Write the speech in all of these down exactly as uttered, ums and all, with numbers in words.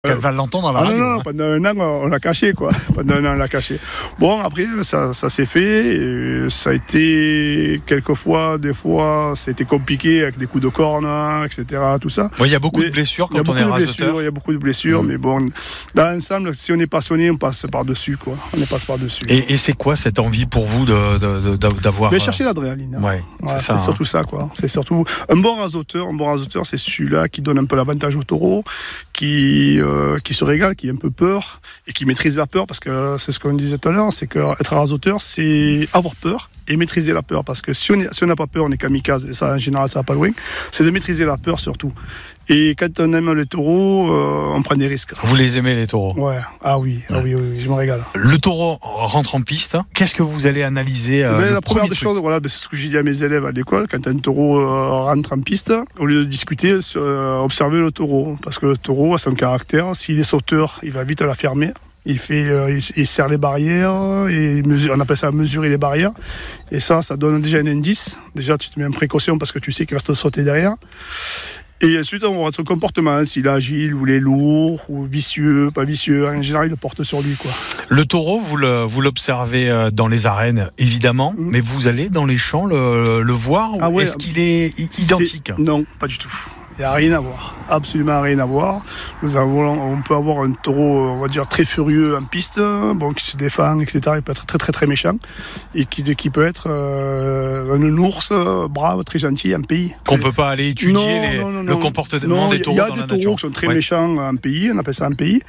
Qu'elle va l'entendre à la ah radio. Non, non, pendant un an, on l'a caché, quoi. Pendant un an, on l'a caché. Bon, après, ça, ça s'est fait. Et ça a été, quelquefois, des fois, c'était compliqué avec des coups de corne, et cetera, tout ça. Il ouais, y a beaucoup mais de blessures quand on est raseteur. Il y a beaucoup de blessures, mmh. mais bon, dans l'ensemble, si on est passionné, on passe par-dessus, quoi. On passe par-dessus. Et, et c'est quoi cette envie pour vous de, de, de, d'avoir... Mais chercher l'adrénaline. Hein. Ouais, ouais, c'est, c'est ça, surtout hein. ça, quoi. C'est surtout un bon raseauteur. Un bon raseauteur, c'est celui-là qui donne un peu l'avantage au taureau, qui, euh, qui se régale, qui a un peu peur et qui maîtrise la peur, parce que c'est ce qu'on disait tout à l'heure, c'est qu'être raseauteur, c'est avoir peur et maîtriser la peur, parce que si on est, si on n'a pas peur, on est kamikaze, et ça en général ça va pas loin. C'est de maîtriser la peur surtout. Et quand on aime les taureaux, euh, on prend des risques. Vous les aimez, les taureaux? Ouais, ah oui, ouais. ah oui, oui, oui, je me régale. Le taureau rentre en piste. Qu'est-ce que vous allez analyser euh, ben, La première des choses, voilà, ben, c'est ce que j'ai dit à mes élèves à l'école, quand un taureau euh, rentre en piste, au lieu de discuter, euh, observer le taureau, parce que le taureau a son caractère. S'il est sauteur, il va vite la fermer. Il fait, euh, il, il serre les barrières, et mesure, on appelle ça mesurer les barrières. Et ça, ça donne déjà un indice. Déjà, tu te mets en précaution parce que tu sais qu'il va te sauter derrière. Et ensuite, on voit son comportement, s'il est agile, ou il est lourd, ou vicieux, pas vicieux. En général, il le porte sur lui, quoi. Le taureau, vous, le, vous l'observez dans les arènes, évidemment, mmh. mais vous allez dans les champs le, le voir, ah ou ouais, est-ce qu'il est identique? c'est... Non, pas du tout. Il n'y a rien à voir, absolument rien à voir. Nous avons, on peut avoir un taureau, on va dire, très furieux en piste, bon, qui se défend, et cetera. Il peut être très très très méchant, et qui, qui peut être euh, un ours euh, brave, très gentil en pays. Qu'on ne peut pas aller étudier non, les, non, non, le non. comportement non, des taureaux dans la nature. Il y a des taureaux qui sont très ouais. méchants en pays, on appelle ça en pays.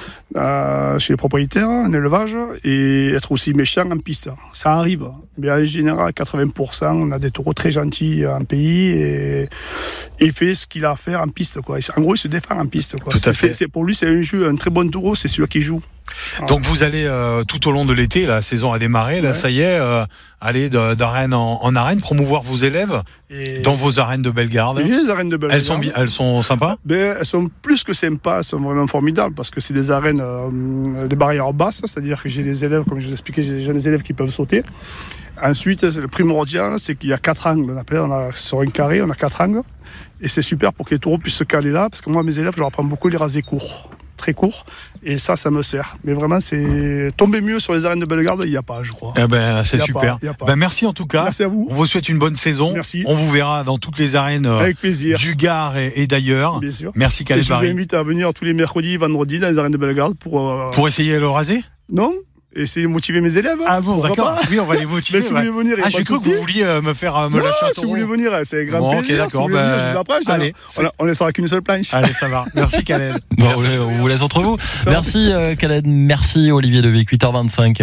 Euh, chez les propriétaires, en élevage, et être aussi méchant en piste. Ça arrive, mais en général, quatre-vingts pour cent, on a des taureaux très gentils en pays, et, et il fait ce qu'il a à faire en piste, quoi. En gros, il se défend en piste, quoi. Tout à fait. C'est, c'est, pour lui, c'est un jeu, un très bon taureau, c'est celui qui joue. Donc vous allez euh, tout au long de l'été, la saison a démarré, là ouais. ça y est, euh, aller de, d'arène en, en arène, promouvoir vos élèves et dans vos arènes de Bellegarde. J'ai les arènes de Bellegarde. Elles sont, elles sont sympas? Ben, elles sont plus que sympas, elles sont vraiment formidables, parce que c'est des arènes, euh, des barrières basses, c'est-à-dire que j'ai des élèves, comme je vous expliquais, j'ai des jeunes élèves qui peuvent sauter. Ensuite, le primordial, c'est qu'il y a quatre angles. On appelle, on a, sur un carré, on a quatre angles, et c'est super pour que les taureaux puissent se caler là, parce que moi, mes élèves, je leur apprends beaucoup les rasés courts. Très court, et ça, ça me sert. Mais vraiment, c'est tomber mieux sur les arènes de Bellegarde, il n'y a pas, je crois. Eh ben, c'est super. Pas, ben, merci en tout cas. Merci à vous. On vous souhaite une bonne saison. Merci. On vous verra dans toutes les arènes avec plaisir. du Gard et, et d'ailleurs. Bien sûr. Merci Khaled Barry. Je vous invite à venir tous les mercredis, vendredis dans les arènes de Bellegarde pour. Euh... Pour essayer le rasé? Non. Essayer de motiver mes élèves. Ah bon, d'accord. Oui, on va les motiver. Mais si vous voulez venir, ah, j'ai cru que vous vouliez euh, me faire euh, me non, lâcher un si vous voulez venir, c'est un grand bon, plaisir. Okay, d'accord. Si vous voulez bah, venir, je vous apprends. Allez, on, a, on laissera qu'une seule planche. Allez, ça va. Merci Khaled. Bon, merci. On vous laisse entre vous. Ça merci euh, Khaled. Merci Olivier Devic. huit heures vingt-cinq.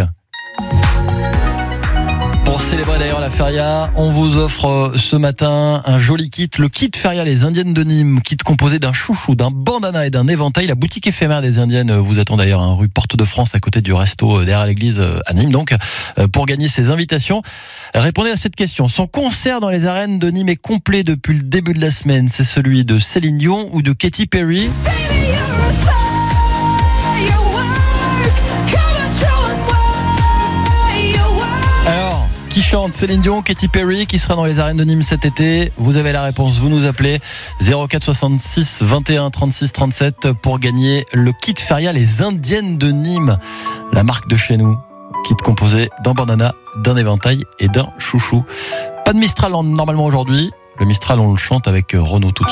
Pour célébrer d'ailleurs la feria, on vous offre ce matin un joli kit, le kit feria Les Indiennes de Nîmes, kit composé d'un chouchou, d'un bandana et d'un éventail. La boutique éphémère des Indiennes vous attend d'ailleurs à rue Porte de France, à côté du resto derrière l'église à Nîmes. Donc, pour gagner ces invitations, répondez à cette question. Son concert dans les arènes de Nîmes est complet depuis le début de la semaine. C'est celui de Céline Dion ou de Katy Perry? Alors, qui chante? Céline Dion, Katy Perry, qui sera dans les arènes de Nîmes cet été? Vous avez la réponse, vous nous appelez zéro quatre soixante-six vingt et un trente-six trente-sept pour gagner le kit feria Les Indiennes de Nîmes, la marque de chez nous, kit composé d'un bandana, d'un éventail et d'un chouchou. Pas de Mistral normalement aujourd'hui, le Mistral on le chante avec Renaud tout de suite.